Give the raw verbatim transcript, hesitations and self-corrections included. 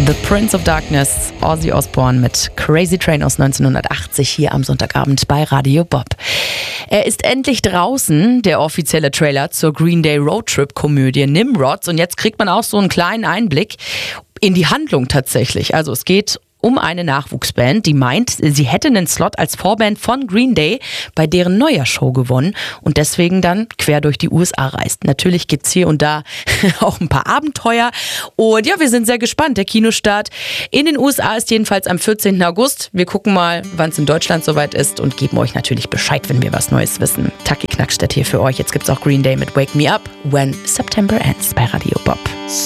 The Prince of Darkness, Ozzy Osbourne mit Crazy Train aus neunzehnhundertachtzig hier am Sonntagabend bei Radio Bob. Er ist endlich draußen, der offizielle Trailer zur Green Day Roadtrip-Komödie Nimrods. Und jetzt kriegt man auch so einen kleinen Einblick in die Handlung tatsächlich. Also es geht um eine Nachwuchsband, die meint, sie hätte einen Slot als Vorband von Green Day bei deren neuer Show gewonnen und deswegen dann quer durch die U S A reist. Natürlich gibt's hier und da auch ein paar Abenteuer und ja, wir sind sehr gespannt. Der Kinostart in den U S A ist jedenfalls am vierzehnten August. Wir gucken mal, wann es in Deutschland soweit ist und geben euch natürlich Bescheid, wenn wir was Neues wissen. Taki Knackstedt hier für euch. Jetzt gibt's auch Green Day mit Wake Me Up When September Ends bei Radio Bob.